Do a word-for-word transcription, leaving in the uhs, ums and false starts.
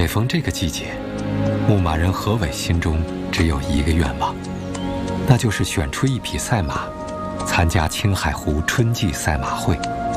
每逢这个季节，牧马人何伟心中只有一个愿望，那就是选出一匹赛马，参加青海湖春季赛马会。